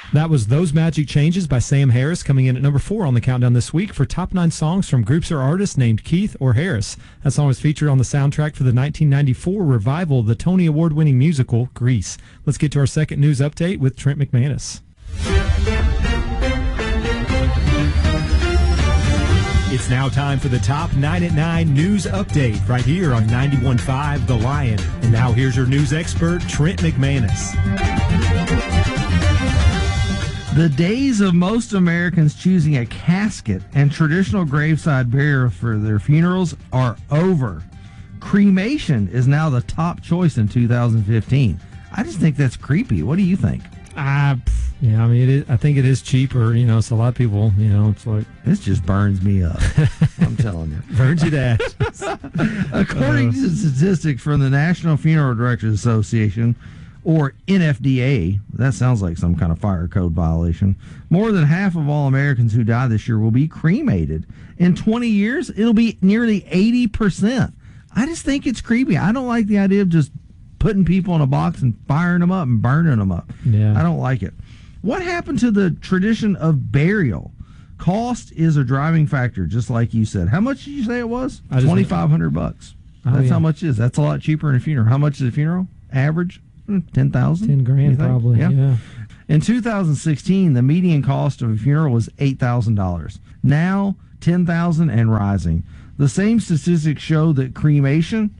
That was Those Magic Changes by Sam Harris, coming in at number 4 on the countdown this week for top 9 songs from groups or artists named Keith or Harris. That song was featured on the soundtrack for the 1994 revival of the Tony Award-winning musical Grease. Let's get to our second news update with Trent McManus. It's now time for the Top 9 at 9 News Update right here on 91.5 The Lion. And now here's your news expert, Trent McManus. The days of most Americans choosing a casket and traditional graveside burial for their funerals are over. Cremation is now the top choice in 2015. I just think that's creepy. What do you think? Yeah, I mean, I think it is cheaper, so a lot of people, it's like... This just burns me up, I'm telling you. Burns you to ashes. According to statistics from the National Funeral Directors Association, or NFDA, that sounds like some kind of fire code violation, more than half of all Americans who die this year will be cremated. In 20 years, it'll be nearly 80%. I just think it's creepy. I don't like the idea of just putting people in a box and firing them up and burning them up. Yeah. I don't like it. What happened to the tradition of burial? Cost is a driving factor, just like you said. How much did you say it was? $2,500. That's how much it is. That's a lot cheaper than a funeral. How much is a funeral? Average? 10,000. 10 grand probably. Yeah. In 2016, the median cost of a funeral was $8,000. Now, $10,000 and rising. The same statistics show that cremation,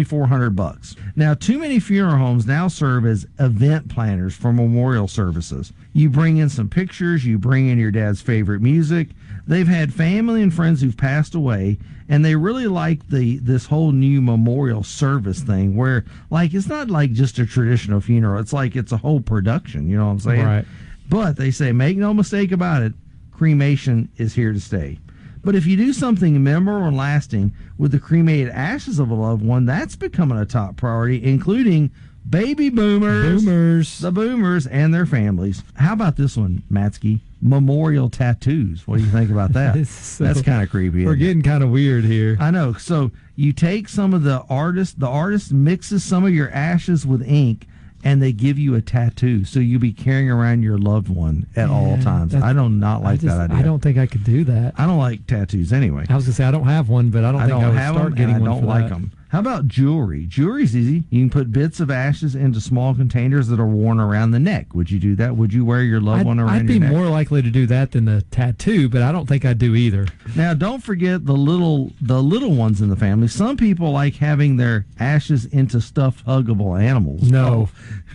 $2,400. Now, too many funeral homes now serve as event planners for memorial services. You bring in some pictures, you bring in your dad's favorite music. They've had family and friends who've passed away, and they really like this whole new memorial service thing where, like, it's not like just a traditional funeral. It's like it's a whole production, you know what I'm saying? Right. But they say, make no mistake about it, cremation is here to stay. But if you do something memorable and lasting with the cremated ashes of a loved one, that's becoming a top priority, including baby boomers, the boomers, and their families. How about this one, Matsky? Memorial tattoos. What do you think about that? That's kind of creepy. We're getting kind of weird here. I know. So you take some of the artist mixes some of your ashes with ink, and they give you a tattoo, so you'll be carrying around your loved one at all times. I do not like that idea. I don't think I could do that. I don't like tattoos anyway. I was going to say, I don't have one, but I don't think I would start getting one. I don't like them. How about jewelry? Jewelry's easy. You can put bits of ashes into small containers that are worn around the neck. Would you do that? Would you wear your loved one around your neck? I'd be more likely to do that than the tattoo, but I don't think I'd do either. Now, don't forget the little ones in the family. Some people like having their ashes into stuffed, huggable animals. No,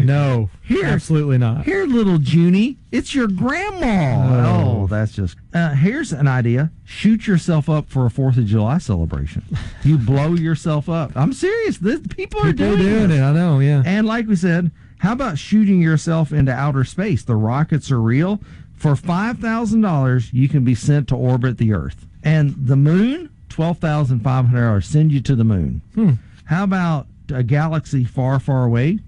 absolutely not. Here, little Junie, it's your grandma. Oh, that's just... here's an idea. Shoot yourself up for a 4th of July celebration. You blow yourself up. I'm serious. People are doing it. I know, yeah. And like we said, how about shooting yourself into outer space? The rockets are real. For $5,000, you can be sent to orbit the Earth. And the moon, $12,500. Send you to the moon. How about a galaxy far, far away?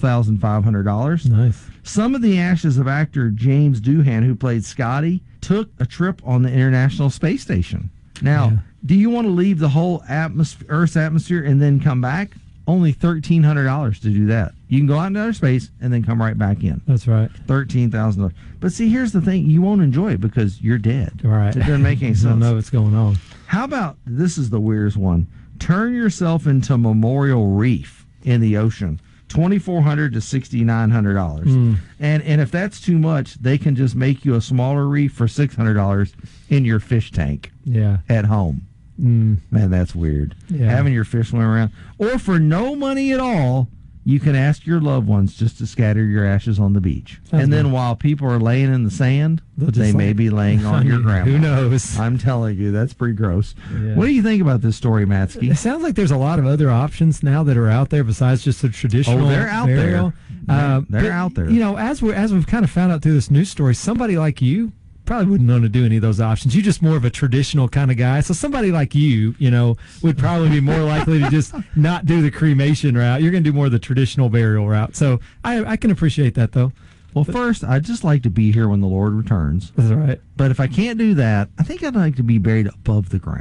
$12,500. Nice. Some of the ashes of actor James Doohan, who played Scotty, took a trip on the International Space Station. Now, do you want to leave the whole Earth's atmosphere and then come back? Only $1,300 to do that. You can go out into outer space and then come right back in. That's right. $13,000. But see, here's the thing. You won't enjoy it because you're dead. Right. It doesn't make any sense. You don't know what's going on. How about, this is the weirdest one, turn yourself into a memorial reef in the ocean. $2,400 to $6,900. And if that's too much, they can just make you a smaller reef for $600 in your fish tank at home. Man, that's weird. Yeah. Having your fish swim around. Or for no money at all, you can ask your loved ones just to scatter your ashes on the beach. And then while people are laying in the sand, they may be laying on your grandma. Who knows? I'm telling you, that's pretty gross. Yeah. What do you think about this story, Matsky? It sounds like there's a lot of other options now that are out there besides just the traditional they're out burial. They're out there. As we've kind of found out through this news story, somebody like you probably wouldn't want to do any of those options. You're just more of a traditional kind of guy. So somebody like you, would probably be more likely to just not do the cremation route. You're going to do more of the traditional burial route. So I can appreciate that, though. Well, first, I'd just like to be here when the Lord returns. That's right. But if I can't do that, I think I'd like to be buried above the ground.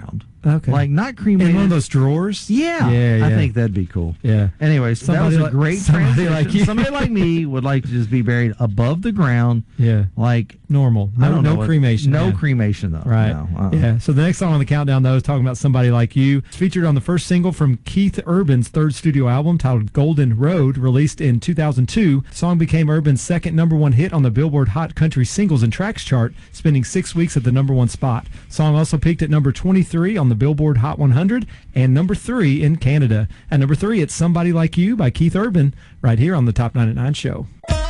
Okay. Like not cremated. In one of those drawers? Yeah. Yeah. I think that'd be cool. Yeah. Anyways, that was a great somebody like you. Somebody like me would like to just be buried above the ground. Yeah. Like normal. No cremation. No cremation, though. Right. No, Yeah. So the next song on the countdown, though, is talking about somebody like you. It's featured on the first single from Keith Urban's third studio album titled Golden Road, released in 2002. The song became Urban's second #1 hit on the Billboard Hot Country Singles and Tracks chart, spending 6 weeks at the #1 spot. The song also peaked at number 23 on the Billboard Hot 100 and number 3 in Canada. At number 3, it's Somebody Like You by Keith Urban, right here on the Top 9 at 9 show.